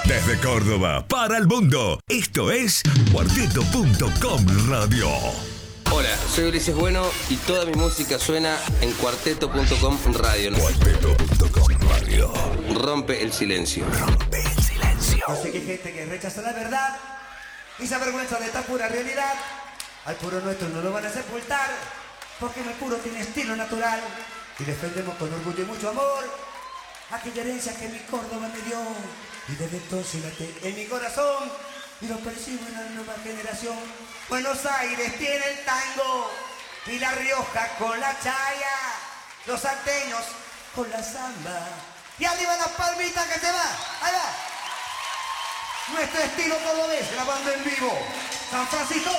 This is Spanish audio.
Desde Córdoba para el mundo, esto es Cuarteto.com Radio. Hola, soy Ulises Bueno y toda mi música suena en Cuarteto.com Radio. Cuarteto.com Radio. Rompe el silencio. Rompe el silencio. Yo sé que hay gente que rechaza la verdad y se avergüenza de esta pura realidad. Al puro nuestro no lo van a sepultar, porque el puro tiene estilo natural. Y defendemos con orgullo y mucho amor aquella herencia que mi Córdoba me dio. Y desde entonces late en mi corazón y lo percibo en la nueva generación. Buenos Aires tiene el tango y La Rioja con la chaya, los salteños con la samba y arriba las palmitas que se va. Ahí va. Nuestro estilo cordobés grabando en vivo. San Francisco.